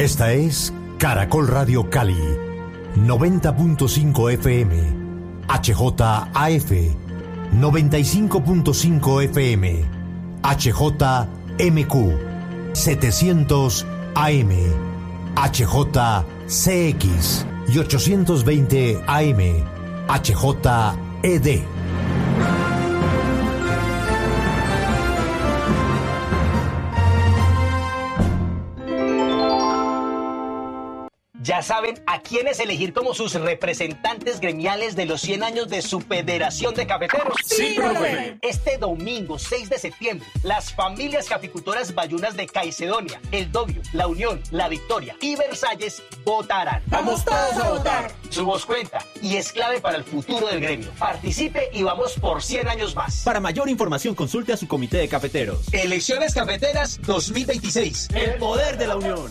Esta es Caracol Radio Cali, 90.5 FM, HJAF, 95.5 FM, HJMQ, 700 AM, HJCX y 820 AM, HJED. Ya saben a quiénes elegir como sus representantes gremiales de los 100 años de su Federación de Cafeteros. Sí, profe. Este domingo 6 de septiembre, las familias caficultoras bayunas de Caicedonia, El Dobio, La Unión, La Victoria y Versalles votarán. ¡Vamos todos a votar! Su voz cuenta y es clave para el futuro del gremio. Participe y vamos por 100 años más. Para mayor información consulte a su comité de cafeteros. Elecciones Cafeteras 2026. El poder de la unión.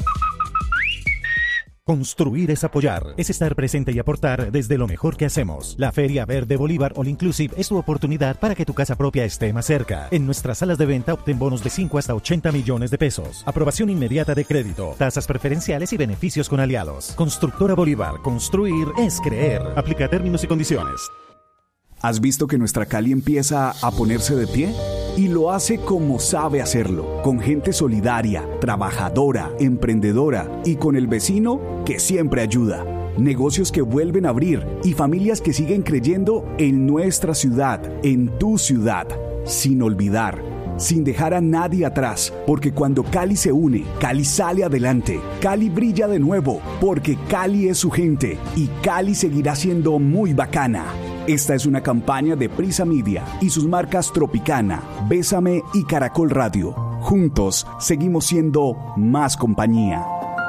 Construir es apoyar, es estar presente y aportar desde lo mejor que hacemos. La Feria Verde Bolívar All Inclusive es tu oportunidad para que tu casa propia esté más cerca. En nuestras salas de venta obtén bonos de 5 hasta 80 millones de pesos. Aprobación inmediata de crédito, tasas preferenciales y beneficios con aliados. Constructora Bolívar, construir es creer. Aplica términos y condiciones. ¿Has visto que nuestra Cali empieza a ponerse de pie? Y lo hace como sabe hacerlo, con gente solidaria, trabajadora, emprendedora y con el vecino que siempre ayuda. Negocios que vuelven a abrir y familias que siguen creyendo en nuestra ciudad, en tu ciudad, sin olvidar, sin dejar a nadie atrás, porque cuando Cali se une, Cali sale adelante, Cali brilla de nuevo, porque Cali es su gente y Cali seguirá siendo muy bacana. Esta es una campaña de Prisa Media y sus marcas Tropicana, Bésame y Caracol Radio. Juntos seguimos siendo más compañía.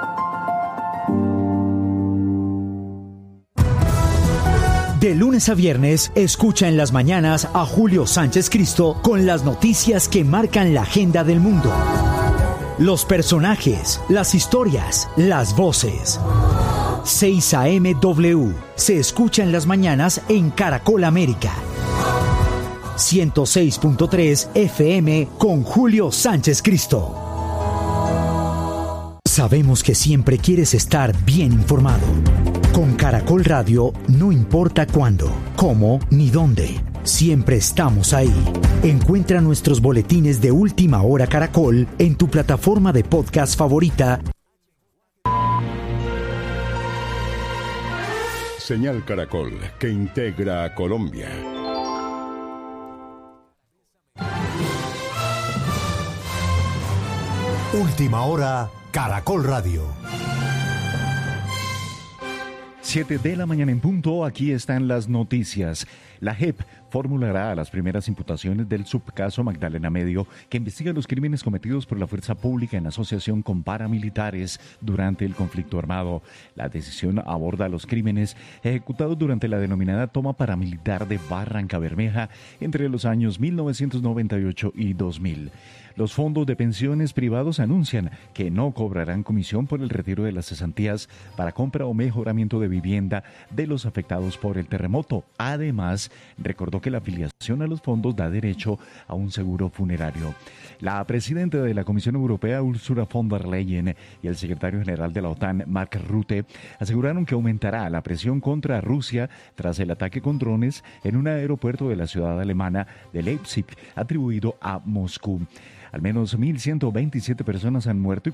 De lunes a viernes, escucha en las mañanas a Julio Sánchez Cristo con las noticias que marcan la agenda del mundo. Los personajes, las historias, las voces. 6 AM-W se escucha en las mañanas en Caracol América. 106.3 FM con Julio Sánchez Cristo. Sabemos que siempre quieres estar bien informado. Con Caracol Radio, no importa cuándo, cómo ni dónde, siempre estamos ahí. Encuentra nuestros boletines de Última Hora Caracol en tu plataforma de podcast favorita. Señal Caracol, que integra a Colombia. Última Hora, Caracol Radio. 7 de la mañana en punto, aquí están las noticias. La JEP formulará las primeras imputaciones del subcaso Magdalena Medio, que investiga los crímenes cometidos por la fuerza pública en asociación con paramilitares durante el conflicto armado. La decisión aborda los crímenes ejecutados durante la denominada toma paramilitar de Barranca Bermeja entre los años 1998 y 2000. Los fondos de pensiones privados anuncian que no cobrarán comisión por el retiro de las cesantías para compra o mejoramiento de vivienda de los afectados por el terremoto. Además, recordó que la afiliación a los fondos da derecho a un seguro funerario. La presidenta de la Comisión Europea, Ursula von der Leyen, y el secretario general de la OTAN, Mark Rutte, aseguraron que aumentará la presión contra Rusia tras el ataque con drones en un aeropuerto de la ciudad alemana de Leipzig, atribuido a Moscú. Al menos 1.127 personas han muerto y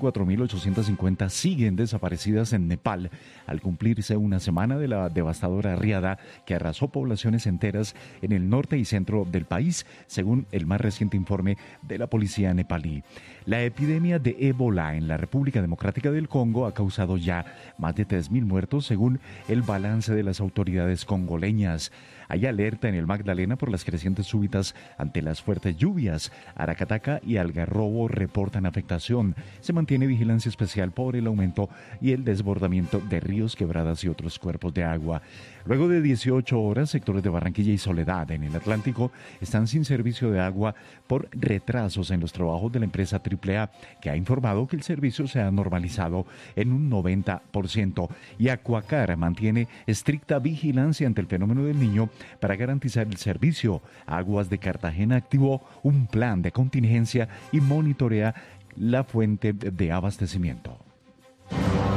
4.850 siguen desaparecidas en Nepal, al cumplirse una semana de la devastadora riada que arrasó poblaciones enteras en el norte y centro del país, según el más reciente informe de la policía nepalí. La epidemia de ébola en la República Democrática del Congo ha causado ya más de 3.000 muertos, según el balance de las autoridades congoleñas. Hay alerta en el Magdalena por las crecientes súbitas ante las fuertes lluvias. Aracataca y Algarrobo reportan afectación. Se mantiene vigilancia especial por el aumento y el desbordamiento de ríos, quebradas y otros cuerpos de agua. Luego de 18 horas, sectores de Barranquilla y Soledad en el Atlántico están sin servicio de agua por retrasos en los trabajos de la empresa AAA, que ha informado que el servicio se ha normalizado en un 90%. Y Acuacar mantiene estricta vigilancia ante el fenómeno del Niño para garantizar el servicio. Aguas de Cartagena activó un plan de contingencia y monitorea la fuente de abastecimiento.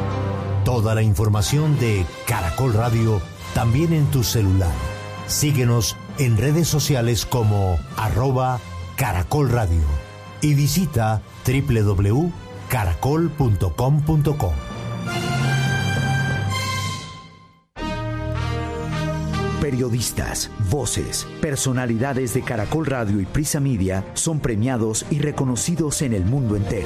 Toda la información de Caracol Radio también en tu celular. Síguenos en redes sociales como @Caracol Radio y visita www.caracol.com.co. Periodistas, voces, personalidades de Caracol Radio y Prisa Media son premiados y reconocidos en el mundo entero.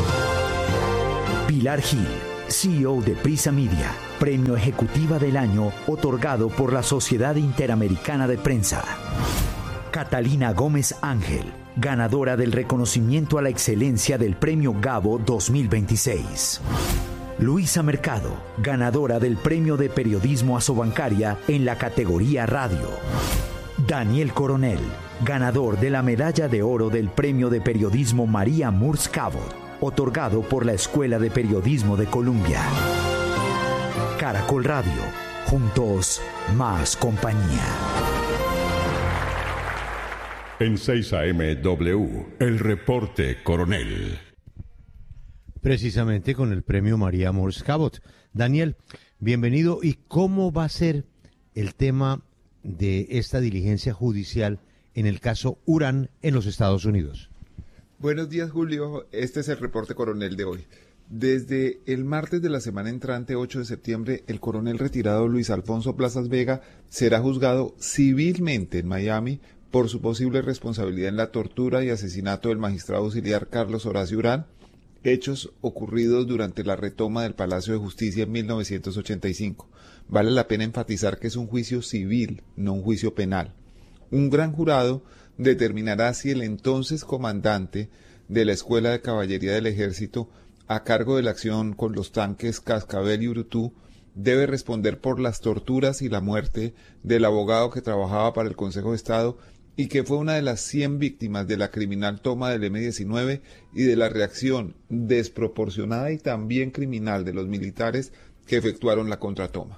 Pilar Gil, CEO de Prisa Media, Premio Ejecutiva del Año otorgado por la Sociedad Interamericana de Prensa. Catalina Gómez Ángel, ganadora del reconocimiento a la excelencia del Premio Gabo 2026. Luisa Mercado, ganadora del Premio de Periodismo Asobancaria en la categoría Radio. Daniel Coronel, ganador de la Medalla de Oro del Premio de Periodismo María Murs Cabot, otorgado por la Escuela de Periodismo de Columbia. Caracol Radio, juntos, más compañía. En 6 AM W, el reporte Coronel. Precisamente con el premio María Mors Cabot. Daniel, bienvenido. ¿Y cómo va a ser el tema de esta diligencia judicial en el caso Urán en los Estados Unidos? Buenos días, Julio. Este es el reporte Coronel de hoy. Desde el martes de la semana entrante, 8 de septiembre, el coronel retirado Luis Alfonso Plazas Vega será juzgado civilmente en Miami por su posible responsabilidad en la tortura y asesinato del magistrado auxiliar Carlos Horacio Urán, hechos ocurridos durante la retoma del Palacio de Justicia en 1985. Vale la pena enfatizar que es un juicio civil, no un juicio penal. Un gran jurado determinará si el entonces comandante de la Escuela de Caballería del Ejército, a cargo de la acción con los tanques Cascabel y Urutú, debe responder por las torturas y la muerte del abogado que trabajaba para el Consejo de Estado y que fue una de las 100 víctimas de la criminal toma del M-19 y de la reacción desproporcionada y también criminal de los militares que efectuaron la contratoma.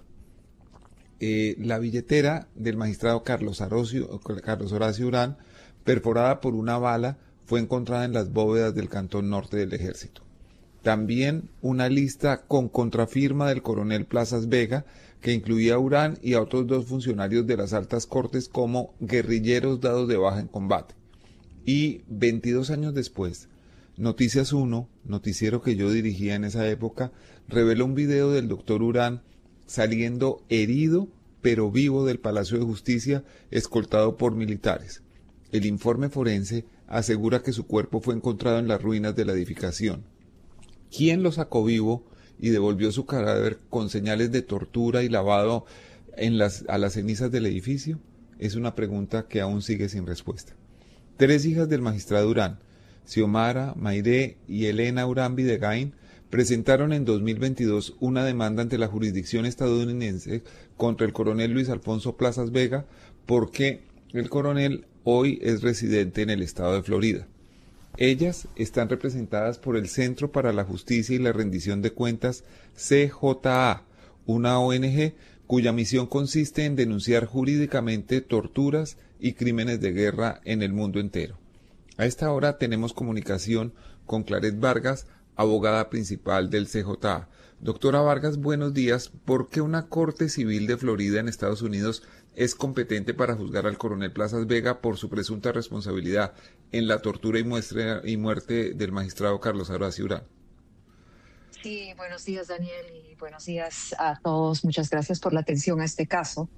La billetera del magistrado Carlos Horacio Urán, perforada por una bala, fue encontrada en las bóvedas del Cantón Norte del Ejército. También una lista con contrafirma del coronel Plazas Vega, que incluía a Urán y a otros 2 funcionarios de las altas cortes como guerrilleros dados de baja en combate. Y 22 años después, Noticias 1, noticiero que yo dirigía en esa época, reveló un video del doctor Urán saliendo herido pero vivo del Palacio de Justicia, escoltado por militares. El informe forense asegura que su cuerpo fue encontrado en las ruinas de la edificación. ¿Quién lo sacó vivo y devolvió su cadáver con señales de tortura y lavado a las cenizas del edificio? Es una pregunta que aún sigue sin respuesta. 3 hijas del magistrado Urán, Xiomara, Mayré y Elena Urán Videgain, presentaron en 2022 una demanda ante la jurisdicción estadounidense contra el coronel Luis Alfonso Plazas Vega porque el coronel hoy es residente en el estado de Florida. Ellas están representadas por el Centro para la Justicia y la Rendición de Cuentas, CJA, una ONG cuya misión consiste en denunciar jurídicamente torturas y crímenes de guerra en el mundo entero. A esta hora tenemos comunicación con Claret Vargas, abogada principal del CJA. Doctora Vargas, buenos días. ¿Por qué una corte civil de Florida en Estados Unidos es competente para juzgar al coronel Plazas Vega por su presunta responsabilidad en la tortura y muerte del magistrado Carlos Horacio Urán? Sí, buenos días, Daniel, y buenos días a todos. Muchas gracias por la atención a este caso.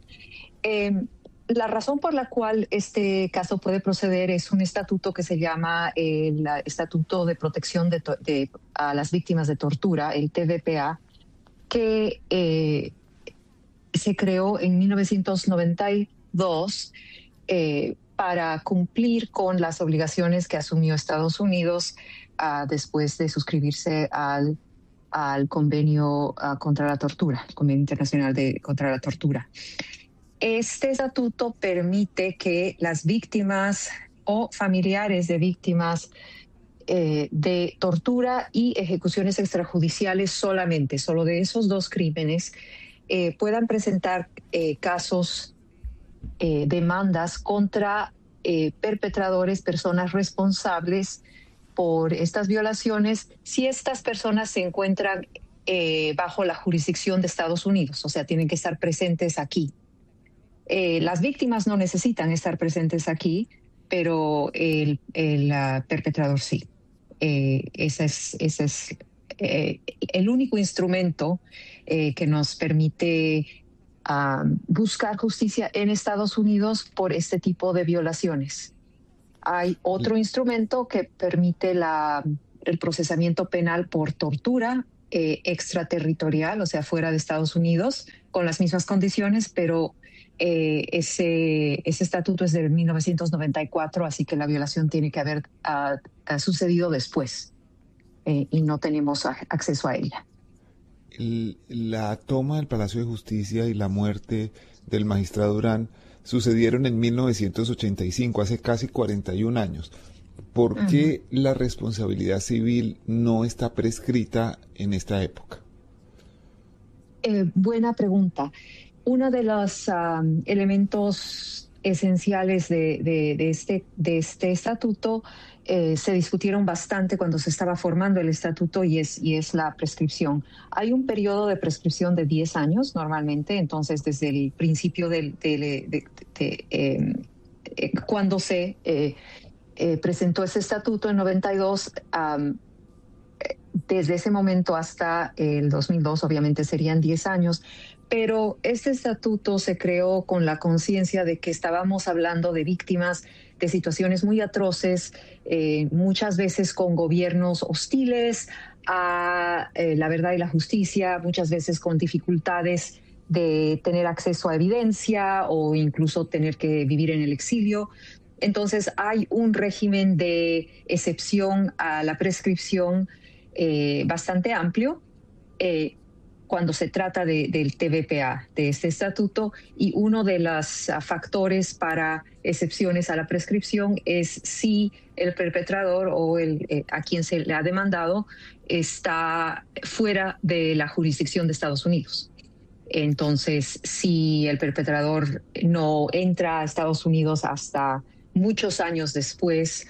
La razón por la cual este caso puede proceder es un estatuto que se llama el Estatuto de Protección a las Víctimas de Tortura, el TVPA, que se creó en 1992 para cumplir con las obligaciones que asumió Estados Unidos después de suscribirse al convenio contra la tortura, el Convenio Internacional contra la Tortura. Este estatuto permite que las víctimas o familiares de víctimas de tortura y ejecuciones extrajudiciales solo de esos 2 crímenes, puedan presentar casos, demandas contra perpetradores, personas responsables por estas violaciones, si estas personas se encuentran bajo la jurisdicción de Estados Unidos, o sea, tienen que estar presentes aquí. Las víctimas no necesitan estar presentes aquí, pero el perpetrador sí. Ese es el único instrumento que nos permite buscar justicia en Estados Unidos por este tipo de violaciones. Hay otro instrumento que permite el procesamiento penal por tortura extraterritorial, o sea, fuera de Estados Unidos, con las mismas condiciones, pero ese estatuto es de 1994, así que la violación tiene que haber sucedido después y no tenemos acceso a ella. La toma del Palacio de Justicia y la muerte del magistrado Urán sucedieron en 1985, hace casi 41 años. ¿Por qué la responsabilidad civil no está prescrita en esta época? Buena pregunta. Uno de los elementos esenciales de este estatuto se discutieron bastante cuando se estaba formando el estatuto y es la prescripción. Hay un periodo de prescripción de 10 años normalmente, entonces desde el principio cuando se presentó ese estatuto en 92, desde ese momento hasta el 2002 obviamente serían 10 años, pero este estatuto se creó con la conciencia de que estábamos hablando de víctimas de situaciones muy atroces, muchas veces con gobiernos hostiles a la verdad y la justicia, muchas veces con dificultades de tener acceso a evidencia o incluso tener que vivir en el exilio. Entonces hay un régimen de excepción a la prescripción bastante amplio cuando se trata del TVPA, de este estatuto, y uno de los factores para excepciones a la prescripción es si el perpetrador o a quien se le ha demandado está fuera de la jurisdicción de Estados Unidos. Entonces, si el perpetrador no entra a Estados Unidos hasta muchos años después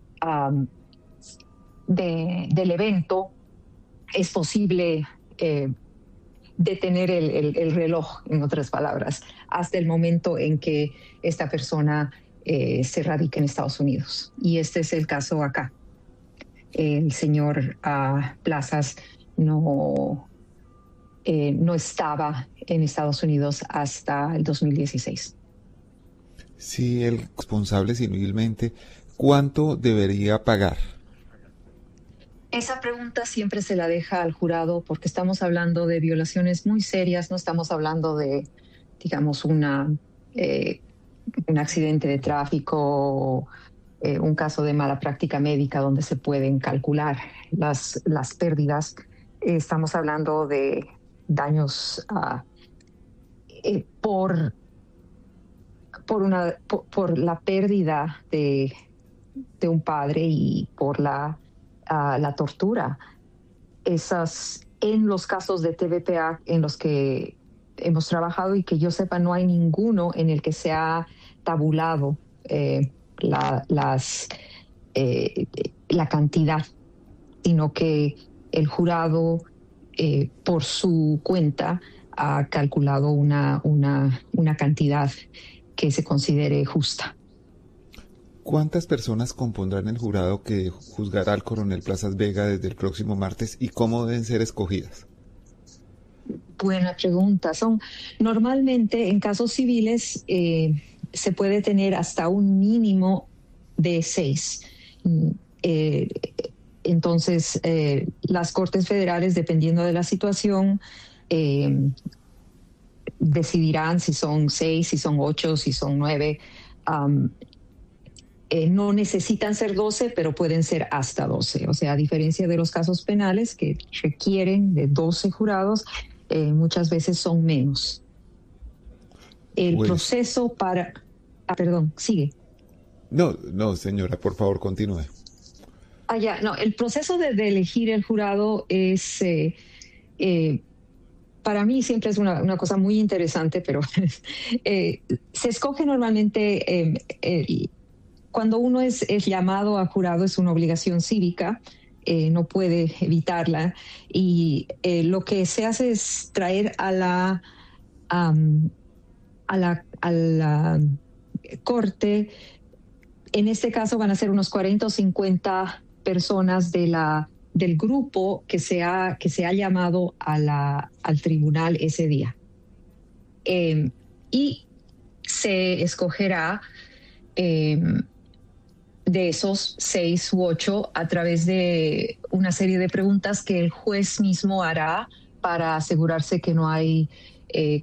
del evento, es posible detener el reloj, en otras palabras, hasta el momento en que esta persona se radica en Estados Unidos. Y este es el caso acá. El señor Plazas no estaba en Estados Unidos hasta el 2016. Si el responsable civilmente, ¿cuánto debería pagar? Esa pregunta siempre se la deja al jurado porque estamos hablando de violaciones muy serias, no estamos hablando de, digamos, un accidente de tráfico o un caso de mala práctica médica donde se pueden calcular las pérdidas. Estamos hablando de daños por la pérdida de un padre y por la tortura. En los casos de TVPA en los que hemos trabajado y que yo sepa no hay ninguno en el que se ha tabulado la cantidad, sino que el jurado por su cuenta ha calculado una cantidad que se considere justa. ¿Cuántas personas compondrán el jurado que juzgará al coronel Plazas Vega desde el próximo martes y cómo deben ser escogidas? Buena pregunta. Normalmente en casos civiles se puede tener hasta un mínimo de 6. Entonces las Cortes Federales, dependiendo de la situación, decidirán si son 6, si son 8, si son 9. No necesitan ser 12, pero pueden ser hasta 12. O sea, a diferencia de los casos penales que requieren de 12 jurados, muchas veces son menos. El proceso para... perdón, sigue. No, señora, por favor, continúe. El proceso de elegir el jurado es... para mí siempre es una cosa muy interesante, pero se escoge normalmente... cuando uno es llamado a jurado es una obligación cívica no puede evitarla. Y lo que se hace es traer a la corte. En este caso van a ser unos 40 o 50 personas del grupo que se ha llamado al tribunal ese día. Y se escogerá de esos 6 u 8 a través de una serie de preguntas que el juez mismo hará para asegurarse que no hay